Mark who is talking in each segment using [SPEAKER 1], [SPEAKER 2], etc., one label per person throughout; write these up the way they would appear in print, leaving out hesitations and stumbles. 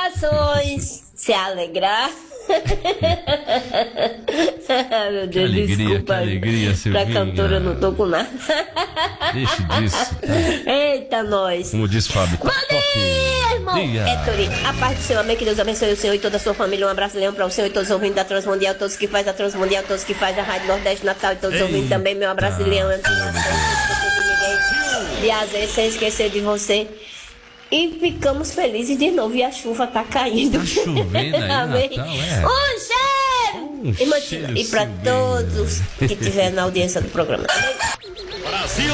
[SPEAKER 1] corações se alegrar. Meu Deus,
[SPEAKER 2] que alegria, Silvinha.
[SPEAKER 1] Pra cantora eu não tô com nada.
[SPEAKER 2] Deixa disso. Tá.
[SPEAKER 1] Eita, nós.
[SPEAKER 2] Como diz Fábio.
[SPEAKER 1] Bom dia, irmão.
[SPEAKER 2] Dia.
[SPEAKER 1] É, Tori. A paz do Senhor, amém. Que Deus abençoe o Senhor e toda a sua família. Um abraço, Leão, para o Senhor e todos os ouvintes da Transmundial, todos que fazem a Transmundial, todos que fazem a Rádio Nordeste Natal e todos os ouvintes também. Meu abraço, Leão. Eu não esquecer de ninguém. De Azer, sem esquecer de você. E ficamos felizes de novo. E a chuva tá caindo.
[SPEAKER 2] Tá chovendo aí no Natal, é?
[SPEAKER 1] Um cheiro! E pra todos que estiverem na audiência do programa.
[SPEAKER 3] Brasil!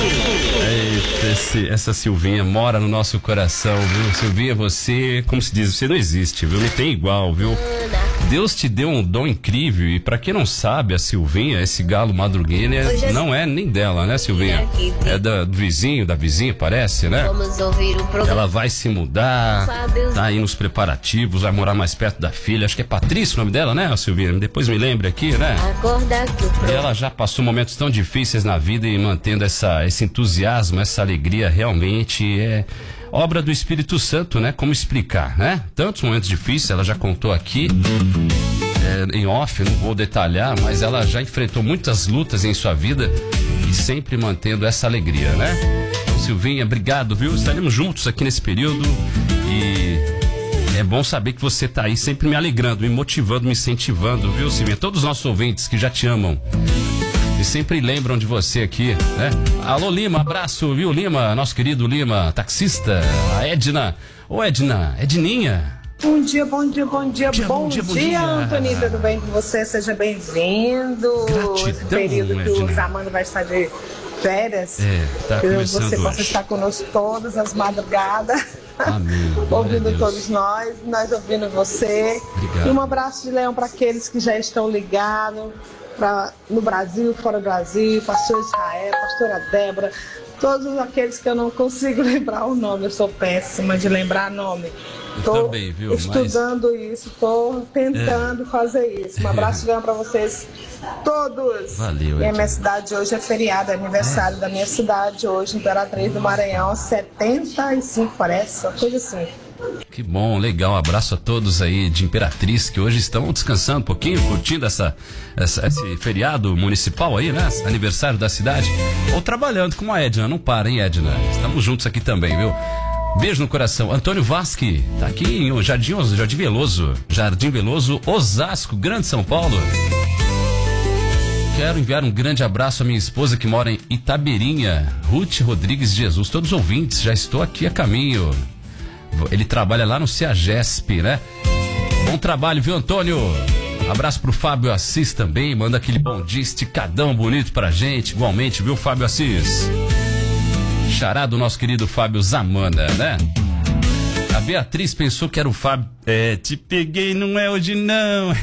[SPEAKER 2] Eita, essa Silvinha mora no nosso coração, viu? Silvinha, você, como se diz, você não existe, viu? Não tem igual, viu? Deus te deu um dom incrível e pra quem não sabe, a Silvinha, esse galo madrugueiro, não é nem dela, né, Silvinha? É do vizinho, da vizinha, parece, né?
[SPEAKER 1] Vamos ouvir o programa.
[SPEAKER 2] Ela vai se mudar, tá aí nos preparativos, vai morar mais perto da filha, acho que é Patrícia o nome dela, né, Silvinha? Depois me lembre aqui, né? E ela já passou momentos tão difíceis na vida e mantendo esse entusiasmo, essa alegria, realmente é obra do Espírito Santo, né? Como explicar, né? Tantos momentos difíceis, ela já contou aqui, em off, não vou detalhar, mas ela já enfrentou muitas lutas em sua vida e sempre mantendo essa alegria, né? Então, Silvinha, obrigado, viu? Estaremos juntos aqui nesse período e é bom saber que você tá aí sempre me alegrando, me motivando, me incentivando, viu, Silvinha? Todos os nossos ouvintes que já te amam e sempre lembram de você aqui, né? Alô, Lima, abraço, viu, Lima? Nosso querido Lima, taxista, a Edna. Ô, Edna, Edninha.
[SPEAKER 4] Bom dia, Antônio, tudo bem com você? Seja bem-vindo. Esse período que o Zamano vai estar de férias.
[SPEAKER 2] Tá
[SPEAKER 4] que
[SPEAKER 2] começando
[SPEAKER 4] você possa
[SPEAKER 2] hoje.
[SPEAKER 4] estar conosco todas as madrugadas.
[SPEAKER 2] Amém.
[SPEAKER 4] Ouvindo todos nós ouvindo você.
[SPEAKER 2] Obrigado.
[SPEAKER 4] E um abraço de leão para aqueles que já estão ligados no Brasil, fora do Brasil, pastor Israel, pastora Débora, todos aqueles que eu não consigo lembrar o nome, eu sou péssima de lembrar nome. Estou
[SPEAKER 2] também, viu?
[SPEAKER 4] estudando isso, estou tentando fazer isso. Um abraço de leão para vocês todos.
[SPEAKER 2] Valeu,
[SPEAKER 4] E a
[SPEAKER 2] Edna.
[SPEAKER 4] minha cidade hoje é feriado, é aniversário da minha cidade hoje, Imperatriz do Maranhão, 75 parece, uma coisa assim.
[SPEAKER 2] Que bom, legal, um abraço a todos aí de Imperatriz que hoje estão descansando um pouquinho, curtindo esse feriado municipal aí, né? Aniversário da cidade, ou trabalhando com a Edna, não para, hein, Edna? Estamos juntos aqui também, viu? Beijo no coração. Antônio Vasque, tá aqui em Jardim Veloso, Osasco, Grande São Paulo. Quero enviar um grande abraço à minha esposa que mora em Itabeirinha, Ruth Rodrigues de Jesus. Todos os ouvintes, já estou aqui a caminho. Ele trabalha lá no CEAGESP, né? Bom trabalho, viu, Antônio? Abraço pro Fábio Assis também. Manda aquele bom dia esticadão bonito pra gente. Igualmente, viu, Fábio Assis? Xará do nosso querido Fábio Zamana, né? A Beatriz pensou que era o Fábio. Te peguei, não é hoje não.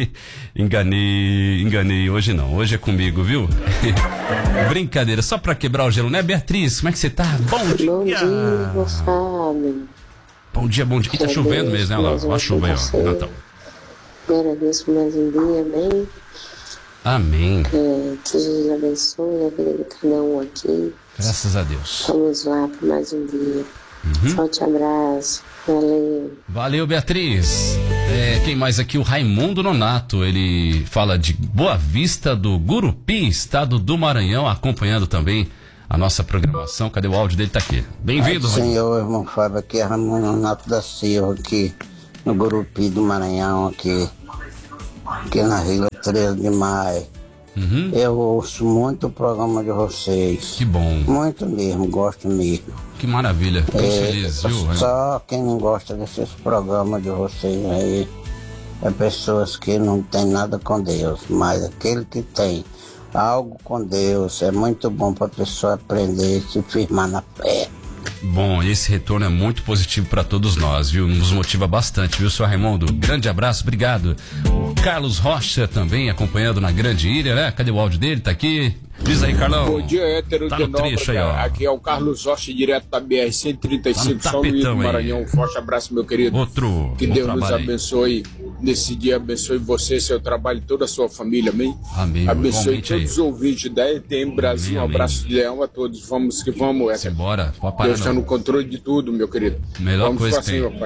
[SPEAKER 2] Enganei, hoje não. Hoje é comigo, viu? Brincadeira, só pra quebrar o gelo, né, Beatriz? Como é que você tá? Bom dia.
[SPEAKER 5] Bom dia, Fábio.
[SPEAKER 2] Bom dia. E tá chovendo mesmo, né, Laura? Olha a chuva aí, ó. Natal.
[SPEAKER 5] Agradeço por mais um dia, amém.
[SPEAKER 2] Amém.
[SPEAKER 5] Que Jesus abençoe a vida de cada um aqui.
[SPEAKER 2] Graças a Deus.
[SPEAKER 5] Vamos lá por mais um dia. Forte abraço. Valeu.
[SPEAKER 2] Valeu, Beatriz. Quem mais aqui? O Raimundo Nonato. Ele fala de Boa Vista do Gurupi, estado do Maranhão, acompanhando também a nossa programação. Cadê o áudio dele? Tá aqui. Bem-vindo, Raimundo.
[SPEAKER 6] Senhor, irmão Fábio, aqui é Raimundo Nonato da Silva, aqui no Gurupi do Maranhão, aqui na Vila 13 de Maio. Eu ouço muito o programa de vocês.
[SPEAKER 2] Que bom.
[SPEAKER 6] Muito mesmo, gosto mesmo.
[SPEAKER 2] Que maravilha. Ficamos felizes, viu?
[SPEAKER 6] Só quem não gosta desses programas de vocês aí é pessoas que não tem nada com Deus, mas aquele que tem algo com Deus é muito bom para a pessoa aprender e se firmar na fé.
[SPEAKER 2] Bom, esse retorno é muito positivo para todos nós, viu? Nos motiva bastante, viu, seu Raimundo? Grande abraço, obrigado. O Carlos Rocha também acompanhando na Grande Ilha, né? Cadê o áudio dele? Tá aqui. Diz aí, Carlão.
[SPEAKER 7] Bom dia, hétero
[SPEAKER 2] tá
[SPEAKER 7] de
[SPEAKER 2] no trecho aí, ó.
[SPEAKER 7] Aqui é o Carlos Rocha, direto da BR-135,
[SPEAKER 2] tá
[SPEAKER 7] São Luís do
[SPEAKER 2] aí.
[SPEAKER 7] Maranhão. Um forte abraço, meu querido. Que Deus nos abençoe nesse dia, abençoe você, seu trabalho e toda a sua família, amém?
[SPEAKER 2] Amém.
[SPEAKER 7] Abençoe todos os ouvintes da ETM Brasil.
[SPEAKER 2] Amém,
[SPEAKER 7] um abraço de leão a todos. Vamos que vamos, hétero.
[SPEAKER 2] Bora,
[SPEAKER 7] Deus está no controle de tudo, meu querido.
[SPEAKER 2] Melhor
[SPEAKER 7] vamos
[SPEAKER 2] coisa
[SPEAKER 7] assim,
[SPEAKER 2] que
[SPEAKER 7] meu pai.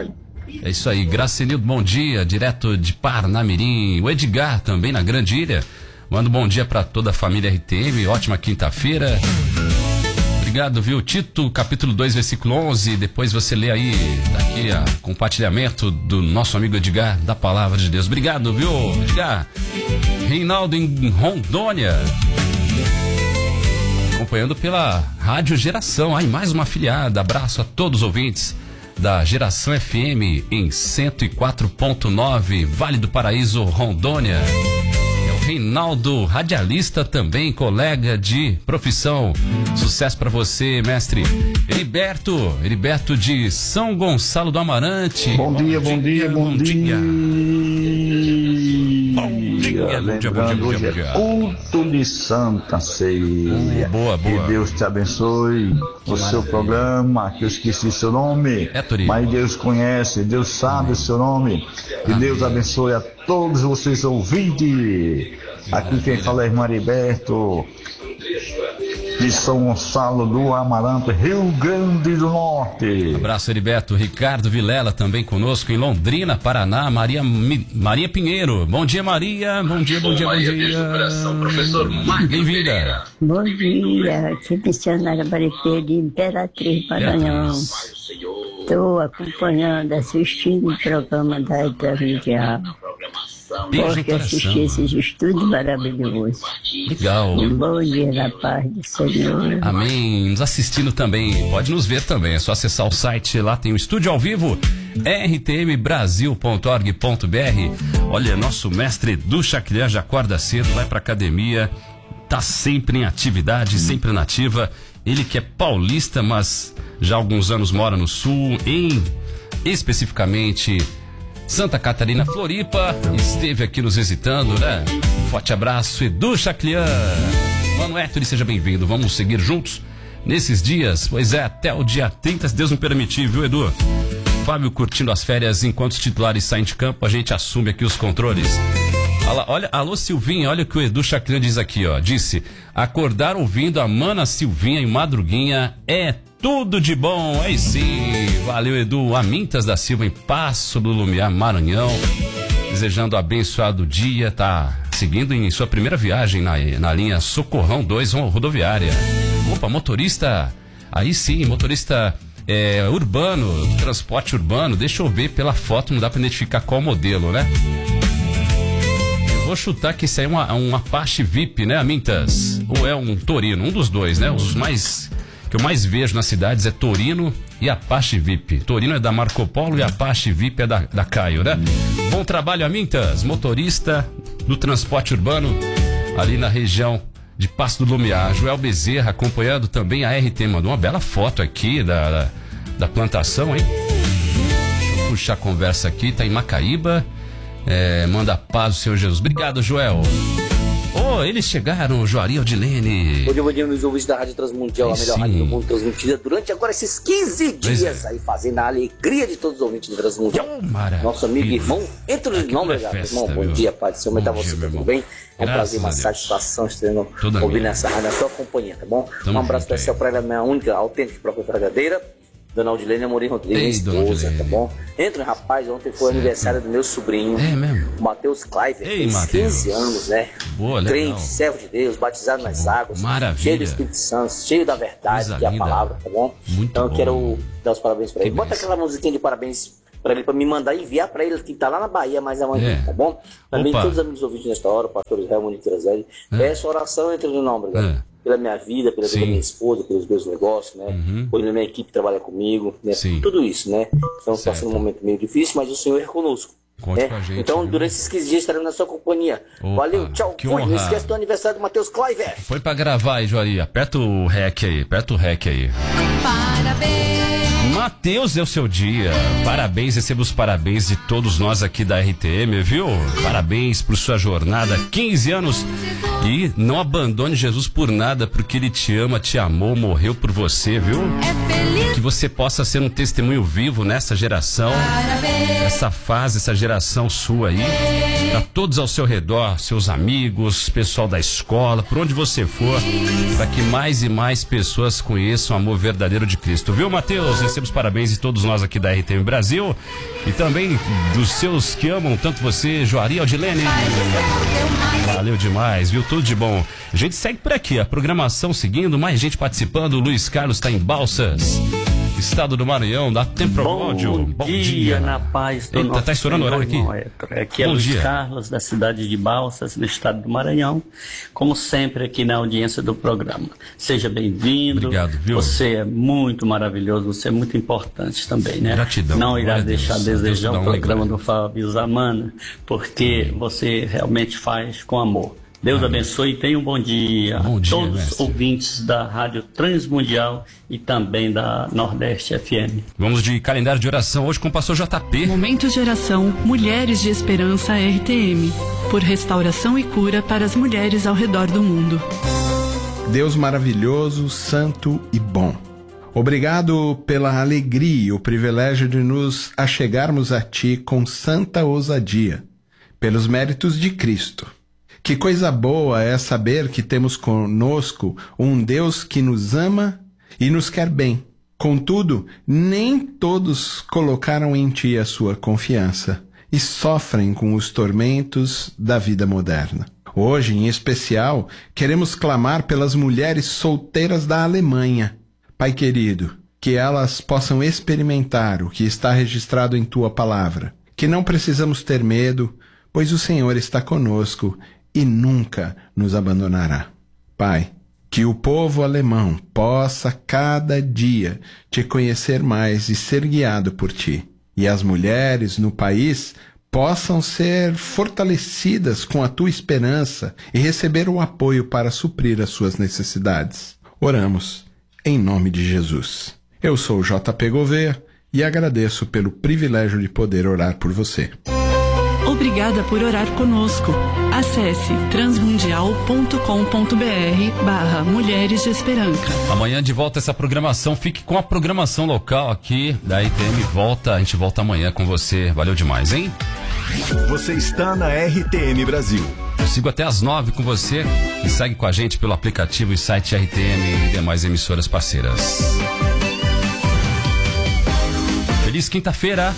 [SPEAKER 2] É isso aí, Gracenildo, bom dia, direto de Parnamirim. O Edgar também na Grande Ilha. Manda um bom dia para toda a família RTM, ótima quinta-feira. Obrigado, viu? Tito, capítulo 2, versículo 11. Depois você lê aí, tá aqui, compartilhamento do nosso amigo Edgar, da Palavra de Deus. Obrigado, viu, Edgar? Reinaldo em Rondônia. Acompanhando pela Rádio Geração. Aí, mais uma afiliada. Abraço a todos os ouvintes da Geração FM em 104.9, Vale do Paraíso, Rondônia. Reinaldo, radialista também, colega de profissão. Sucesso pra você, mestre. Heriberto de São Gonçalo do Amarante.
[SPEAKER 8] Bom dia.
[SPEAKER 2] Bom dia.
[SPEAKER 8] Culto de Santa Ceia.
[SPEAKER 2] Boa.
[SPEAKER 8] Que Deus te abençoe. O seu programa, que eu esqueci seu nome. Mas Deus conhece, Deus sabe o seu nome. E Deus abençoe a todos vocês ouvintes. Aqui quem fala é irmão Heriberto de São Gonçalo do Amarante, Rio Grande do Norte.
[SPEAKER 2] Abraço, Heriberto. Ricardo Vilela também conosco em Londrina, Paraná. Maria Pinheiro. Bom dia, Maria. Bom dia. Bem-vinda.
[SPEAKER 9] Bom dia, aqui missionária Barité de Imperatriz, Maranhão. Estou acompanhando, assistindo o programa da Intermedial. Porque assisti esses estudos maravilhosos.
[SPEAKER 2] Legal.
[SPEAKER 9] Bom dia na paz do Senhor.
[SPEAKER 2] Amém. Nos assistindo também. Pode nos ver também. É só acessar o site. Lá tem o estúdio ao vivo. rtmbrasil.org.br. Olha, nosso mestre Edu Chaclian já acorda cedo, vai pra academia. Tá sempre em atividade, sempre nativa. Ele que é paulista, mas já há alguns anos mora no sul, especificamente Santa Catarina, Floripa, esteve aqui nos visitando, né? Forte abraço, Edu Chaclian. Mano Héctor, seja bem-vindo. Vamos seguir juntos nesses dias, pois é, até o dia 30, se Deus me permitir, viu, Edu? Fábio curtindo as férias enquanto os titulares saem de campo, a gente assume aqui os controles. Olha, alô Silvinha, olha o que o Edu Chaclian diz aqui, ó. Disse: acordar ouvindo a mana Silvinha e Madruguinha é tudo de bom. Aí sim, valeu, Edu. Amintas da Silva em Passo do Lumiar, Maranhão, desejando abençoado dia, tá seguindo em sua primeira viagem na linha Socorrão 2 rodoviária. Opa, motorista, aí sim, motorista urbano, transporte urbano. Deixa eu ver pela foto, não dá pra identificar qual modelo, né? Vou chutar que isso aí é um Apache VIP, né, Amintas? Ou é um Torino, um dos dois, né? Os mais que eu mais vejo nas cidades é Torino e Apache VIP. Torino é da Marco Polo e Apache VIP é da Caio, né? Bom trabalho, Amintas, motorista do transporte urbano ali na região de Passo do Lumiar. Joel Bezerra acompanhando também a RT, mandou uma bela foto aqui da plantação, hein? Deixa eu puxar a conversa aqui, tá em Macaíba. Manda paz do Senhor Jesus. Obrigado, Joel. Eles chegaram, Joari Aldilene.
[SPEAKER 10] Bom dia, meus ouvintes da Rádio Transmundial, a melhor rádio do mundo, transmitida durante agora esses 15 dias aí, fazendo a alegria de todos os ouvintes do Transmundial. Nosso amigo e irmão, entre os irmãos, meu irmão, bom dia, Pai do Senhor, como está você, tudo bem? É um prazer, uma satisfação estando ouvindo essa rádio na sua companhia, tá bom? Um abraço especial para ela, minha única, autêntica própria verdadeira, Dona Aldilene Amorim Rodrigues, minha esposa, tá bom? Entra, rapaz, ontem foi aniversário do meu sobrinho, o Matheus Cliver, fez 15 anos, né?
[SPEAKER 2] Boa,
[SPEAKER 10] crente, servo de Deus, batizado nas águas, cheio do Espírito Santo, cheio da verdade, que é a palavra, tá bom? Então eu quero dar os parabéns pra ele. Bota aquela musiquinha de parabéns pra ele, pra me mandar enviar pra ele, que tá lá na Bahia, mas amanhã, tá bom? Também todos os amigos ouvintes nesta hora, o pastor Israel Muniz Trazelli, peço oração entre no nome, obrigado. Pela minha vida, pela vida da minha esposa, pelos meus negócios, né? Por minha equipe que trabalha comigo, né? Tudo isso, né? Estamos passando um momento meio difícil, mas o Senhor é conosco.
[SPEAKER 2] Conte com a gente,
[SPEAKER 10] então, durante esses 15 dias estaremos na sua companhia. Valeu, tchau, fui. Não esquece do aniversário do Matheus Cliver.
[SPEAKER 2] Foi pra gravar aí, Joari. Aperta o REC aí, Parabéns! Matheus, é o seu dia. Parabéns, receba os parabéns de todos nós aqui da RTM, viu? Parabéns por sua jornada, 15 anos. E não abandone Jesus por nada, porque Ele te ama, te amou, morreu por você, viu? Que você possa ser um testemunho vivo nessa geração, essa fase, essa geração sua aí. para todos ao seu redor, seus amigos, pessoal da escola, por onde você for, para que mais e mais pessoas conheçam o amor verdadeiro de Cristo. Viu, Mateus? Receba os parabéns de todos nós aqui da RTM Brasil e também dos seus que amam tanto você, Joari Aldilene. Valeu demais, viu? Tudo de bom. A gente segue por aqui, a programação seguindo, mais gente participando. O Luiz Carlos está em Balsas, estado do Maranhão, dá tempo para o áudio.
[SPEAKER 11] Bom dia, na paz do nosso
[SPEAKER 2] tá estourando o horário aqui.
[SPEAKER 11] Aqui é Luiz Carlos, da cidade de Balsas, no estado do Maranhão. Como sempre, aqui na audiência do programa. Seja bem-vindo.
[SPEAKER 2] Obrigado, viu?
[SPEAKER 11] Você é muito maravilhoso, você é muito importante também, né?
[SPEAKER 2] Gratidão.
[SPEAKER 11] Não irá deixar a desejar o programa do Fábio Zamana, porque você realmente faz com amor. Deus abençoe e tenha um bom dia.
[SPEAKER 2] Bom dia,
[SPEAKER 11] todos
[SPEAKER 2] mestre.
[SPEAKER 11] os ouvintes da Rádio Transmundial e também da Nordeste FM.
[SPEAKER 2] Vamos de calendário de oração hoje com o pastor JP.
[SPEAKER 12] Momentos de oração, Mulheres de Esperança RTM, por restauração e cura para as mulheres ao redor do mundo.
[SPEAKER 13] Deus maravilhoso, santo e bom. Obrigado pela alegria e o privilégio de nos achegarmos a Ti com santa ousadia, pelos méritos de Cristo. Que coisa boa é saber que temos conosco um Deus que nos ama e nos quer bem. Contudo, nem todos colocaram em Ti a sua confiança e sofrem com os tormentos da vida moderna. Hoje, em especial, queremos clamar pelas mulheres solteiras da Alemanha. Pai querido, que elas possam experimentar o que está registrado em Tua palavra. Que não precisamos ter medo, pois o Senhor está conosco e nunca nos abandonará. Pai, que o povo alemão possa cada dia Te conhecer mais e ser guiado por Ti. E as mulheres no país possam ser fortalecidas com a Tua esperança e receber o apoio para suprir as suas necessidades. Oramos em nome de Jesus. Eu sou o JP Gouveia e agradeço pelo privilégio de poder orar por você.
[SPEAKER 12] Obrigada por orar conosco. Acesse transmundial.com.br/Mulheres de Esperança.
[SPEAKER 2] Amanhã de volta essa programação. Fique com a programação local aqui da RTM. A gente volta amanhã com você. Valeu demais, hein?
[SPEAKER 14] Você está na RTM Brasil.
[SPEAKER 2] Eu sigo até às 9 com você e segue com a gente pelo aplicativo e site RTM e demais emissoras parceiras. Feliz quinta-feira!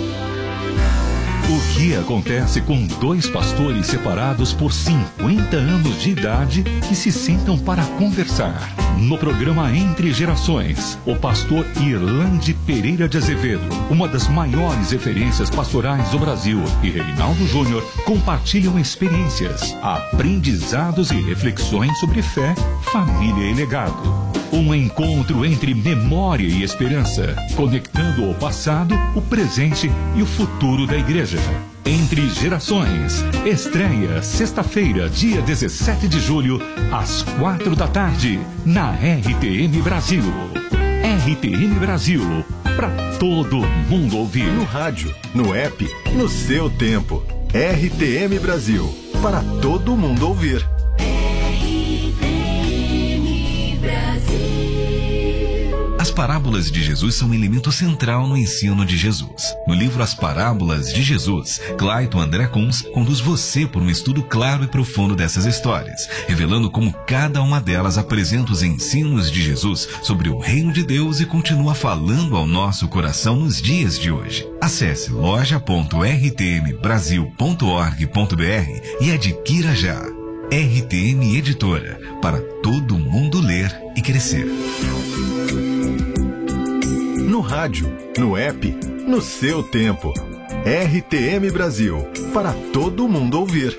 [SPEAKER 14] O que acontece com dois pastores separados por 50 anos de idade que se sentam para conversar? No programa Entre Gerações, o pastor Irlande Pereira de Azevedo, uma das maiores referências pastorais do Brasil, e Reinaldo Júnior compartilham experiências, aprendizados e reflexões sobre fé, família e legado. Um encontro entre memória e esperança, conectando o passado, o presente e o futuro da igreja. Entre Gerações, estreia sexta-feira, dia 17 de julho, às 4 da tarde, na RTM Brasil. RTM Brasil, para todo mundo ouvir.
[SPEAKER 15] No rádio, no app, no seu tempo. RTM Brasil, para todo mundo ouvir.
[SPEAKER 16] As parábolas de Jesus são um elemento central no ensino de Jesus. No livro As Parábolas de Jesus, Clayton André Kunz conduz você por um estudo claro e profundo dessas histórias, revelando como cada uma delas apresenta os ensinos de Jesus sobre o reino de Deus e continua falando ao nosso coração nos dias de hoje. Acesse loja.rtmbrasil.org.br e adquira já. RTM Editora, para todo mundo ler e crescer.
[SPEAKER 15] No rádio, no app, no seu tempo. RTM Brasil, para todo mundo ouvir.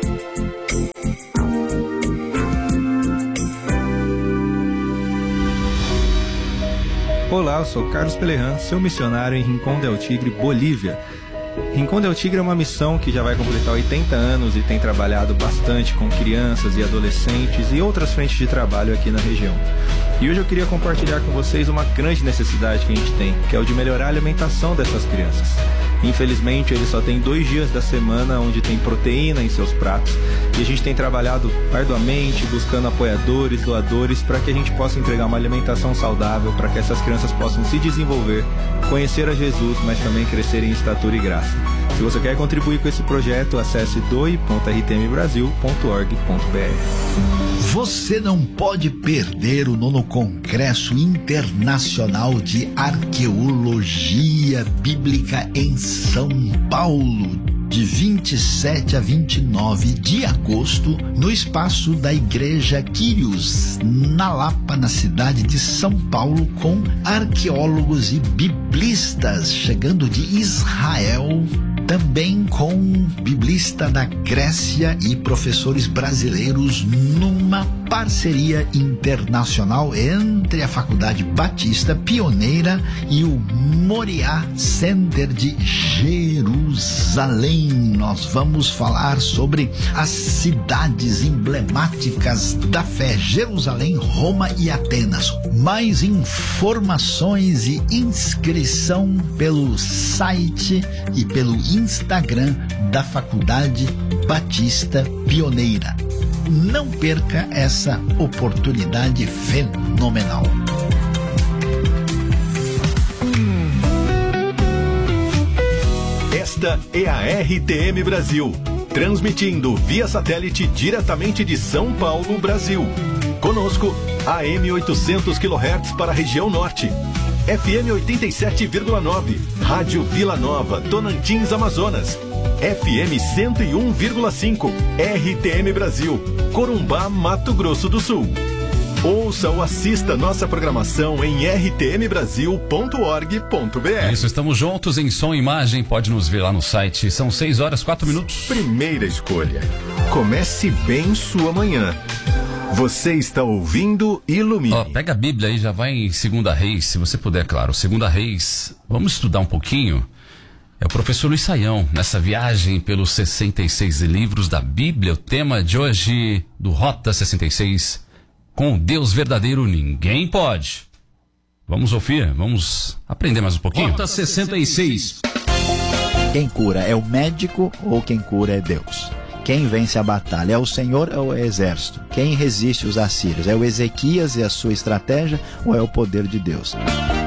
[SPEAKER 17] Olá, eu sou Carlos Pelerran, seu missionário em Rincón del Tigre, Bolívia. Rincón del Tigre é uma missão que já vai completar 80 anos e tem trabalhado bastante com crianças e adolescentes e outras frentes de trabalho aqui na região. E hoje eu queria compartilhar com vocês uma grande necessidade que a gente tem, que é o de melhorar a alimentação dessas crianças. Infelizmente, ele só tem 2 dias da semana onde tem proteína em seus pratos. E a gente tem trabalhado arduamente, buscando apoiadores, doadores, para que a gente possa entregar uma alimentação saudável, para que essas crianças possam se desenvolver, conhecer a Jesus, mas também crescer em estatura e graça. Se você quer contribuir com esse projeto, acesse doe.rtmbrasil.org.br.
[SPEAKER 18] Você não pode perder o 9º Congresso Internacional de Arqueologia Bíblica em São Paulo, de 27 a 29 de agosto, no espaço da Igreja Quírios, na Lapa, na cidade de São Paulo, com arqueólogos e biblistas chegando de Israel, também com biblista da Grécia e professores brasileiros, numa parceria internacional entre a Faculdade Batista Pioneira e o Moriá Center de Jerusalém. Nós vamos falar sobre as cidades emblemáticas da fé: Jerusalém, Roma e Atenas. Mais informações e inscrição pelo site e pelo Instagram da Faculdade Batista Pioneira. Não perca essa oportunidade fenomenal.
[SPEAKER 15] Esta é a RTM Brasil, transmitindo via satélite diretamente de São Paulo, Brasil. Conosco, AM 800 kHz para a região norte, FM 87,9, Rádio Vila Nova, Tonantins, Amazonas, FM 101,5, RTM Brasil, Corumbá, Mato Grosso do Sul. Ouça ou assista nossa programação em rtmbrasil.org.br.
[SPEAKER 2] Isso, estamos juntos em som e imagem, pode nos ver lá no site. São 6h04.
[SPEAKER 15] Primeira escolha. Comece bem sua manhã. Você está ouvindo Ilumine.
[SPEAKER 2] Pega a Bíblia aí, já vai em 2 Reis, se você puder, claro. 2 Reis, vamos estudar um pouquinho. É o professor Luiz Saião, nessa viagem pelos 66 livros da Bíblia. O tema de hoje do Rota 66, com o Deus verdadeiro ninguém pode. Vamos ouvir, vamos aprender mais um pouquinho.
[SPEAKER 19] Rota 66.
[SPEAKER 20] Quem cura é o médico ou quem cura é Deus? Quem vence a batalha é o Senhor ou é o exército? Quem resiste os assírios? É o Ezequias e a sua estratégia ou é o poder de Deus?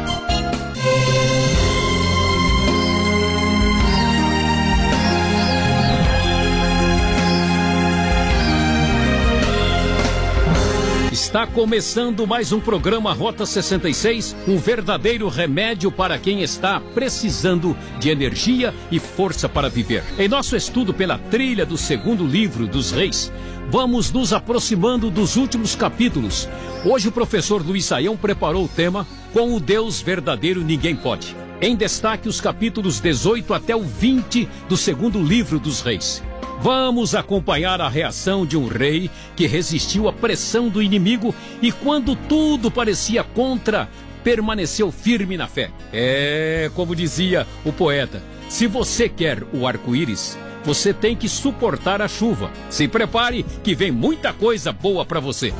[SPEAKER 19] Está começando mais um programa Rota 66, um verdadeiro remédio para quem está precisando de energia e força para viver. Em nosso estudo pela trilha do 2º livro dos Reis, vamos nos aproximando dos últimos capítulos. Hoje o professor Luiz Saião preparou o tema Com o Deus verdadeiro ninguém pode. Em destaque os capítulos 18 até o 20 do 2º livro dos Reis. Vamos acompanhar a reação de um rei que resistiu à pressão do inimigo e, quando tudo parecia contra, permaneceu firme na fé. Como dizia o poeta, se você quer o arco-íris, você tem que suportar a chuva. Se prepare que vem muita coisa boa para você.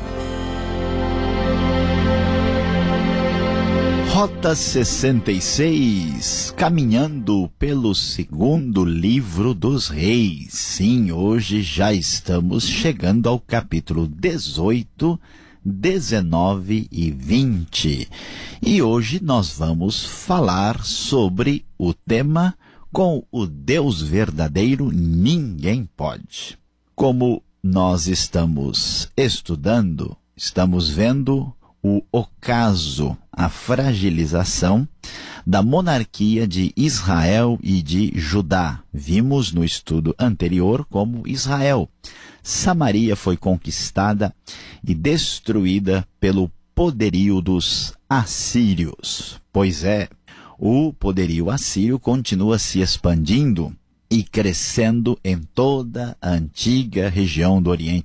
[SPEAKER 20] Rota 66, caminhando pelo 2º livro dos Reis. Sim, hoje já estamos chegando ao capítulo 18, 19 e 20. E hoje nós vamos falar sobre o tema Com o Deus verdadeiro ninguém pode. Como nós estamos estudando, estamos vendo o ocaso, a fragilização da monarquia de Israel e de Judá. Vimos no estudo anterior como Israel. Samaria foi conquistada e destruída pelo poderio dos assírios. Pois é, o poderio assírio continua se expandindo e crescendo em toda a antiga região do Oriente